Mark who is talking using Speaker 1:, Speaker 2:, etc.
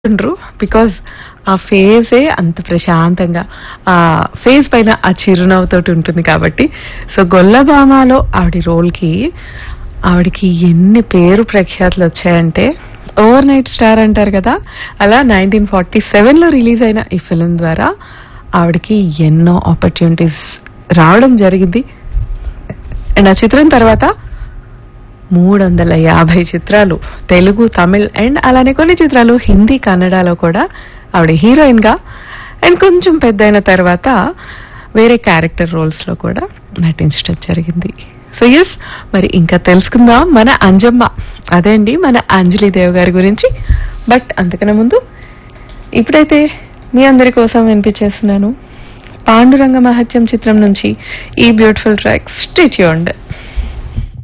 Speaker 1: ఉండ్రు because ఆ ఫేజే అంత ప్రశాంతంగా ఆ ఫేస్ పైన ఆ చిరునవ్వుతోటి ఉంటుంది కాబట్టి. సో గొల్లభామలో ఆవిడికి ఎన్ని పేరు ప్రఖ్యాతులు వచ్చాయంటే ఓవర్ నైట్ స్టార్ అంటారు కదా, అలా 1947లో రిలీజ్ అయిన ఈ ఫిలిం ద్వారా ఆవిడకి ఎన్నో ఆపర్చునిటీస్ రావడం జరిగింది. అండ్ ఆ చిత్రం తర్వాత 350 చిత్రాలు తెలుగు, తమిళ్ అండ్ అలానే కొన్ని చిత్రాలు హిందీ, కన్నడలో కూడా ఆవిడ హీరోయిన్ గా అండ్ కొంచెం పెద్దయిన తర్వాత వేరే క్యారెక్టర్ రోల్స్ లో కూడా నటించడం జరిగింది. సో ఎస్, మరి ఇంకా తెలుసుకుందాం మన అంజమ్మ, అదే అండి మన అంజలి దేవ్ గారి గురించి. బట్ అంతకన్నా ముందు ఇప్పుడైతే మీ అందరి కోసం వినిపించేస్తున్నాను పాండురంగ మహత్యం చిత్రం నుంచి ఈ బ్యూటిఫుల్ ట్రాక్. Stay tuned.